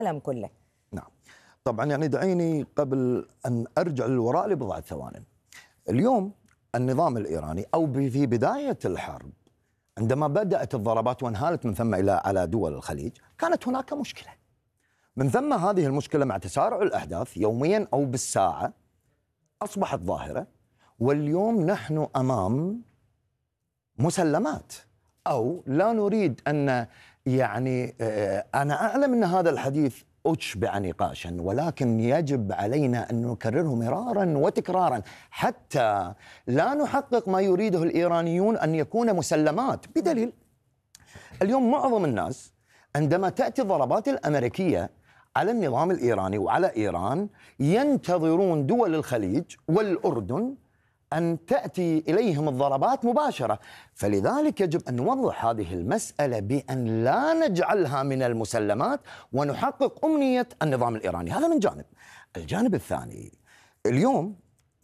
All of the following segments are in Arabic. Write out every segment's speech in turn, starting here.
العالم كله. نعم طبعا، يعني دعيني قبل أن أرجع للوراء لبضعة ثوان. اليوم النظام الإيراني أو في بداية الحرب عندما بدأت الضربات وانهالت من ثم إلى على دول الخليج، كانت هناك مشكلة. من ثم هذه المشكلة مع تسارع الأحداث يوميا أو بالساعة أصبحت ظاهرة، واليوم نحن أمام مسلمات، أو لا نريد أن أنا أعلم أن هذا الحديث أشبع نقاشا، ولكن يجب علينا أن نكرره مرارا وتكرارا حتى لا نحقق ما يريده الإيرانيون أن يكون مسلمات. بدليل اليوم معظم الناس عندما تأتي الضربات الأمريكية على النظام الإيراني وعلى إيران ينتظرون دول الخليج والأردن أن تأتي إليهم الضربات مباشرة. فلذلك يجب أن نوضح هذه المسألة بأن لا نجعلها من المسلمات ونحقق أمنية النظام الإيراني. هذا من جانب. الجانب الثاني، اليوم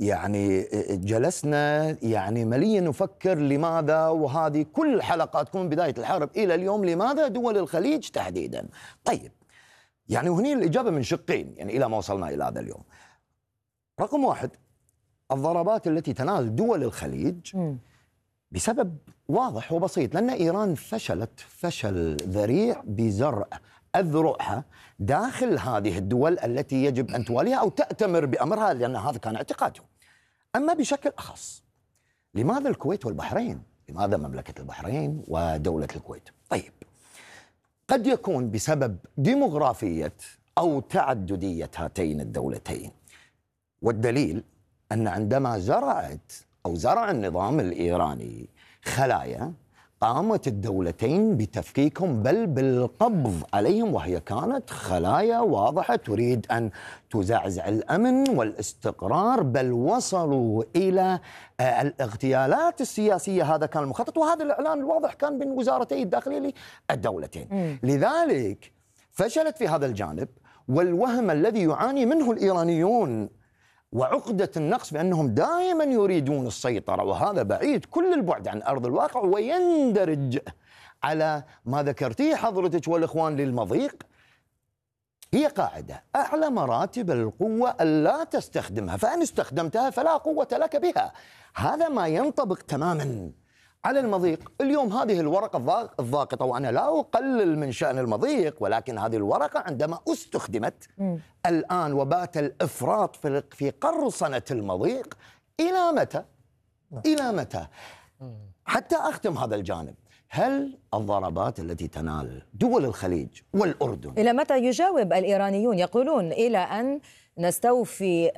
جلسنا مليا نفكر لماذا، وهذه كل حلقاتكم من بداية الحرب إلى اليوم، لماذا دول الخليج تحديدا؟ طيب وهني الإجابة من شقين إلى ما وصلنا إلى هذا اليوم. رقم واحد، الضربات التي تنال دول الخليج بسبب واضح وبسيط، لأن إيران فشلت فشل ذريع بزرع أذرعها داخل هذه الدول التي يجب أن تواليها أو تأتمر بأمرها، لأن هذا كان اعتقادهم. أما بشكل أخص، لماذا الكويت والبحرين؟ لماذا مملكة البحرين ودولة الكويت؟ طيب، قد يكون بسبب ديموغرافية أو تعددية هاتين الدولتين، والدليل أن عندما زرع النظام الإيراني خلايا، قامت الدولتين بتفكيكهم بل بالقبض عليهم، وهي كانت خلايا واضحة تريد أن تزعزع الأمن والاستقرار، بل وصلوا إلى الاغتيالات السياسية. هذا كان المخطط، وهذا الإعلان الواضح كان من وزارتي الداخلية للدولتين. لذلك فشلت في هذا الجانب، والوهم الذي يعاني منه الإيرانيون وعقدة النقص بأنهم دائما يريدون السيطرة، وهذا بعيد كل البعد عن أرض الواقع، ويندرج على ما ذكرتيه حضرتك والإخوان للمضيق. هي قاعدة: أعلى مراتب القوة ألا تستخدمها، فإن استخدمتها فلا قوة لك بها. هذا ما ينطبق تماما على المضيق. اليوم هذه الورقة الضاغطة، وأنا لا أقلل من شأن المضيق، ولكن هذه الورقة عندما استخدمت الآن وبات الإفراط في قرصنة المضيق، إلى متى؟ إلى متى؟ حتى أختم هذا الجانب، هل الضربات التي تنال دول الخليج والأردن إلى متى؟ يجاوب الإيرانيون يقولون إلى أن نستوفي،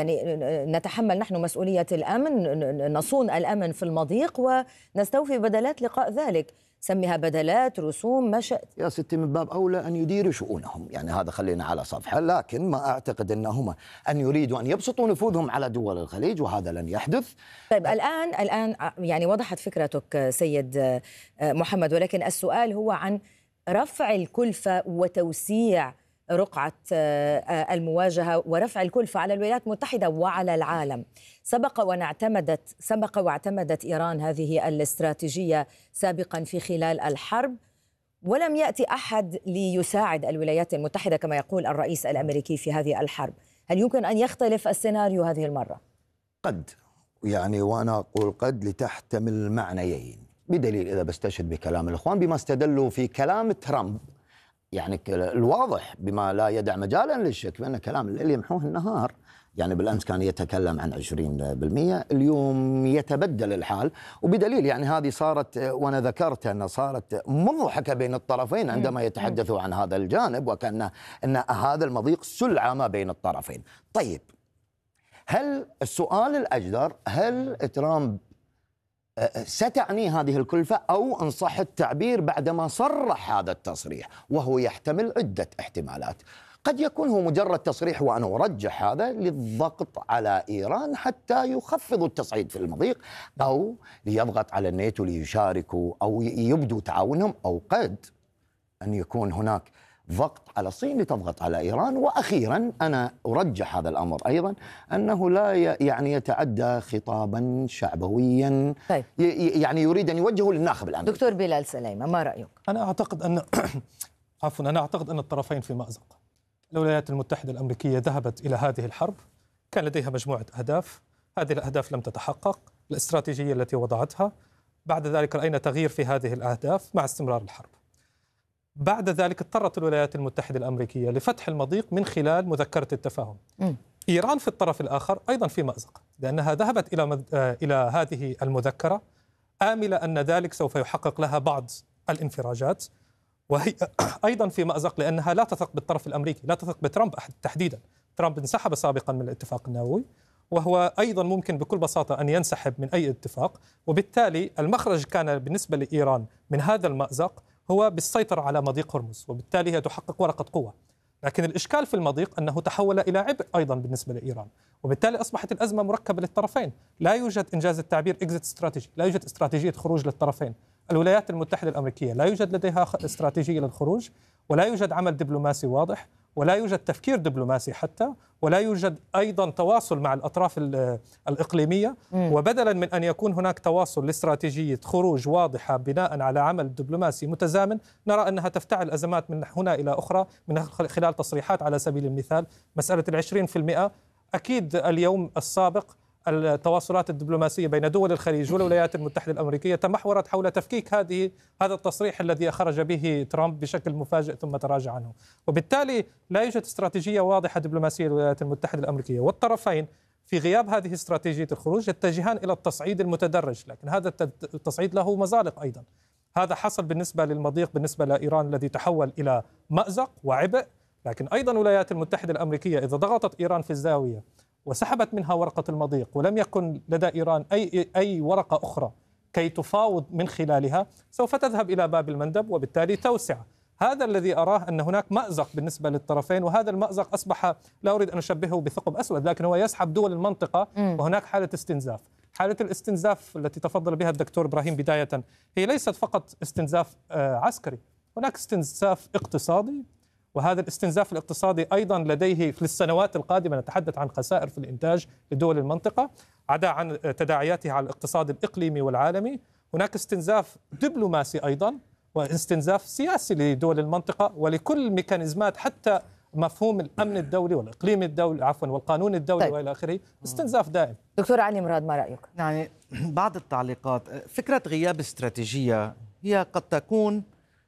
نتحمل نحن مسؤولية الأمن، نصون الأمن في المضيق ونستوفي بدلات لقاء ذلك. سميها بدلات، رسوم، ما شئت. يا ستي، من باب أولى أن يديروا شؤونهم، هذا خلينا على صفحة، لكن ما أعتقد أنهم أن يريدوا أن يبسطوا نفوذهم على دول الخليج، وهذا لن يحدث. طيب الآن وضحت فكرتك سيد محمد، ولكن السؤال هو عن رفع الكلفة وتوسيع رقعة المواجهة ورفع الكلفة على الولايات المتحدة وعلى العالم. سبق واعتمدت إيران هذه الاستراتيجية سابقا في خلال الحرب، ولم يأتي أحد ليساعد الولايات المتحدة كما يقول الرئيس الأمريكي في هذه الحرب. هل يمكن أن يختلف السيناريو هذه المرة؟ قد، وأنا أقول قد لتحتمل معنيين، بدليل إذا بستشهد بكلام الإخوان بما استدلوا في كلام ترامب، الواضح بما لا يدع مجالا للشك بأن كلام الليل يمحوه النهار. بالأمس كان يتكلم عن 20%، اليوم يتبدل الحال، وبدليل هذه صارت، وأنا ذكرت أن صارت مضحكة بين الطرفين عندما يتحدثوا عن هذا الجانب، وكأن هذا المضيق سلعة ما بين الطرفين. طيب، هل السؤال الأجدر، هل ترامب ستعني هذه الكلفة، أو إن صح التعبير بعدما صرح هذا التصريح، وهو يحتمل عدة احتمالات. قد يكون هو مجرد تصريح، وأنا أرجح هذا للضغط على إيران حتى يخفضوا التصعيد في المضيق، أو ليضغط على الناتو ليشاركوا أو يبدوا تعاونهم، أو قد أن يكون هناك ضغط على الصين لتضغط على إيران. وأخيرا أنا أرجح هذا الأمر أيضا أنه لا يتعدى خطابا شعبويا. طيب. يريد أن يوجهه للناخب الأمريكي. دكتور بلال سليمة، ما رأيك؟ أنا أعتقد أن أنا أعتقد أن الطرفين في مأزق. الولايات المتحدة الأمريكية ذهبت إلى هذه الحرب، كان لديها مجموعة أهداف، هذه الأهداف لم تتحقق، الاستراتيجية التي وضعتها، بعد ذلك رأينا تغيير في هذه الأهداف مع استمرار الحرب. بعد ذلك اضطرت الولايات المتحدة الأمريكية لفتح المضيق من خلال مذكرة التفاهم. إيران في الطرف الآخر أيضا في مأزق، لأنها ذهبت إلى هذه المذكرة آملة أن ذلك سوف يحقق لها بعض الانفراجات، وهي أيضا في مأزق لأنها لا تثق بالطرف الأمريكي، لا تثق بترامب تحديدا. ترامب انسحب سابقا من الاتفاق النووي، وهو أيضا ممكن بكل بساطة أن ينسحب من أي اتفاق، وبالتالي المخرج كان بالنسبة لإيران من هذا المأزق هو بالسيطرة على مضيق هرمز، وبالتالي هي تحقق ورقة قوة. لكن الإشكال في المضيق أنه تحول إلى عبء أيضا بالنسبة لإيران، وبالتالي أصبحت الأزمة مركبة للطرفين. لا يوجد إنجاز التعبير إكزيت استراتيجي، لا يوجد استراتيجية خروج للطرفين. الولايات المتحدة الأمريكية لا يوجد لديها استراتيجية للخروج، ولا يوجد عمل دبلوماسي واضح، ولا يوجد تفكير دبلوماسي حتى، ولا يوجد أيضا تواصل مع الأطراف الإقليمية. وبدلا من أن يكون هناك تواصل لاستراتيجية خروج واضحة بناء على عمل دبلوماسي متزامن، نرى أنها تفتعل أزمات من هنا إلى أخرى من خلال تصريحات. على سبيل المثال مسألة 20%، أكيد اليوم السابق التواصلات الدبلوماسية بين دول الخليج والولايات المتحدة الأمريكية تمحورت حول تفكيك هذا التصريح الذي خرج به ترامب بشكل مفاجئ ثم تراجع عنه. وبالتالي لا يوجد استراتيجية واضحة دبلوماسية للولايات المتحدة الأمريكية، والطرفين في غياب هذه استراتيجية الخروج يتجهان إلى التصعيد المتدرج، لكن هذا التصعيد له مزالق أيضا. هذا حصل بالنسبة للمضيق بالنسبة لإيران الذي تحول إلى مأزق وعبء، لكن أيضا الولايات المتحدة الأمريكية إذا ضغطت إيران في الزاوية وسحبت منها ورقة المضيق ولم يكن لدى إيران أي ورقة أخرى كي تفاوض من خلالها، سوف تذهب إلى باب المندب وبالتالي توسع. هذا الذي أراه أن هناك مأزق بالنسبة للطرفين، وهذا المأزق أصبح لا أريد أن أشبهه بثقب أسود، لكن هو يسحب دول المنطقة، وهناك حالة استنزاف. حالة الاستنزاف التي تفضل بها الدكتور إبراهيم بداية هي ليست فقط استنزاف عسكري، هناك استنزاف اقتصادي، وهذا الاستنزاف الاقتصادي أيضا لديه في السنوات القادمة نتحدث عن خسائر في الإنتاج لدول المنطقة، عدا عن تداعياتها على الاقتصاد الإقليمي والعالمي. هناك استنزاف دبلوماسي أيضا واستنزاف سياسي لدول المنطقة ولكل ميكانيزمات، حتى مفهوم الأمن الدولي والإقليم الدولي والقانون الدولي طيب. وإلى آخره. استنزاف دائم. دكتور علي مراد، ما رأيك؟ يعني بعض التعليقات. فكرة غياب استراتيجية هي قد تكون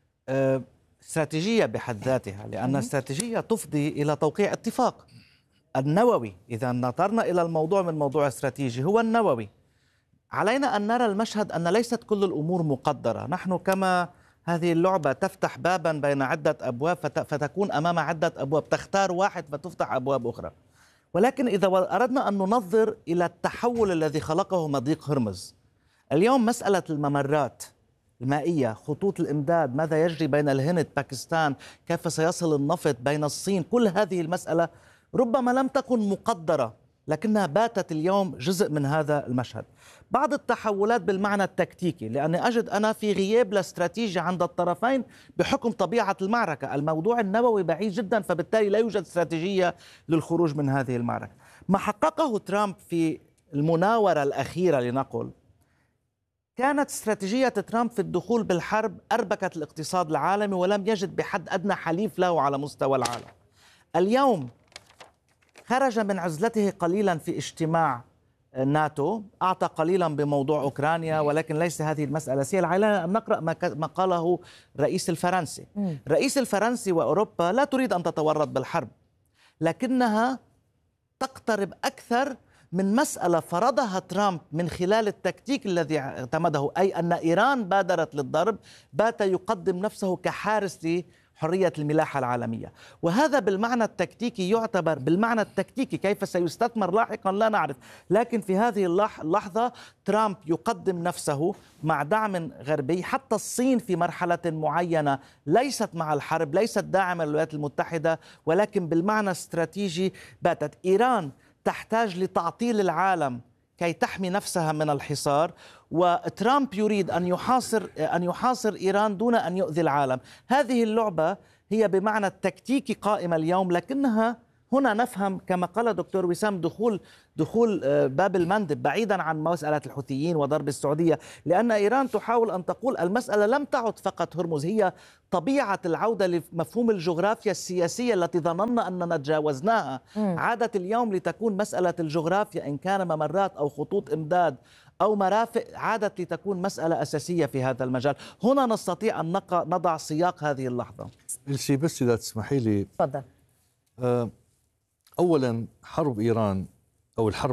استراتيجية بحد ذاتها، لأن استراتيجية تفضي إلى توقيع اتفاق النووي. إذا نظرنا إلى الموضوع من موضوع استراتيجي هو النووي، علينا أن نرى المشهد أن ليست كل الأمور مقدرة. نحن كما هذه اللعبة تفتح بابا بين عدة أبواب فتكون أمام عدة أبواب، تختار واحد فتفتح أبواب أخرى. ولكن إذا أردنا أن ننظر إلى التحول الذي خلقه مضيق هرمز اليوم، مسألة الممرات المائية، خطوط الإمداد، ماذا يجري بين الهند، باكستان، كيف سيصل النفط بين الصين، كل هذه المسألة ربما لم تكن مقدرة لكنها باتت اليوم جزء من هذا المشهد. بعض التحولات بالمعنى التكتيكي، لأني أجد أنا في غياب لاستراتيجية عند الطرفين بحكم طبيعة المعركة. الموضوع النووي بعيد جدا، فبالتالي لا يوجد استراتيجية للخروج من هذه المعركة. ما حققه ترامب في المناورة الأخيرة لنقل كانت استراتيجية ترامب في الدخول بالحرب أربكت الاقتصاد العالمي ولم يجد بحد أدنى حليف له على مستوى العالم. اليوم خرج من عزلته قليلا في اجتماع ناتو، أعطى قليلا بموضوع أوكرانيا، ولكن ليس هذه المسألة سيئة. علينا أن نقرأ ما قاله الرئيس الفرنسي. الرئيس الفرنسي وأوروبا لا تريد أن تتورط بالحرب، لكنها تقترب أكثر من مسألة فرضها ترامب من خلال التكتيك الذي اعتمده، أي أن إيران بادرت للضرب، بات يقدم نفسه كحارس لحرية الملاحة العالمية. وهذا بالمعنى التكتيكي يعتبر بالمعنى التكتيكي، كيف سيستثمر لاحقا لا نعرف، لكن في هذه اللحظة ترامب يقدم نفسه مع دعم غربي. حتى الصين في مرحلة معينة ليست مع الحرب، ليست داعمة للولايات المتحدة، ولكن بالمعنى الاستراتيجي باتت. إيران تحتاج لتعطيل العالم كي تحمي نفسها من الحصار، وترامب يريد أن يحاصر إيران دون أن يؤذي العالم. هذه اللعبة هي بمعنى التكتيكي قائمة اليوم، لكنها هنا نفهم كما قال دكتور وسام دخول باب المندب بعيدا عن مسألة الحوثيين وضرب السعودية، لأن إيران تحاول أن تقول المسألة لم تعد فقط هرمز، هي طبيعة العودة لمفهوم الجغرافيا السياسية التي ظننا أننا تجاوزناها. عادت اليوم لتكون مسألة الجغرافيا إن كان ممرات أو خطوط إمداد أو مرافق، عادت لتكون مسألة أساسية في هذا المجال. هنا نستطيع أن نضع سياق هذه اللحظة. الشيء بس إذا تسمحي لي، تفضل. أولا حرب إيران أو الحرب